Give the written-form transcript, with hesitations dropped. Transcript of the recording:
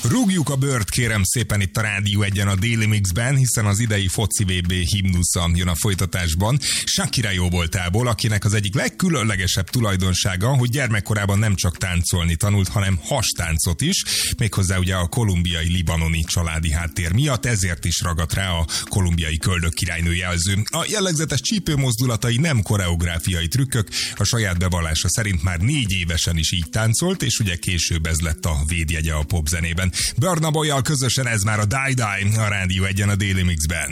Rúgjuk a bőrt, kérem szépen itt a Rádió Egyen a Daily Mixben, hiszen az idei foci VB himnusza jön a folytatásban. Shakira jóvoltából, akinek az egyik legkülönlegesebb tulajdonsága, hogy gyermekkorában nem csak táncolni tanult, hanem hastáncot is, méghozzá ugye a kolumbiai libanoni családi háttér miatt, ezért is ragadt rá a kolumbiai köldök királynő jelző. A jellegzetes csípőmozdulatai nem koreográfiai trükkök, a saját bevallása szerint már 4 évesen is így táncolt, és ugye később ez lett a védjegye a popzenében. Burna Boyjal közösen ez már a Die Die, a Rádió Egyen a Daily Mixben.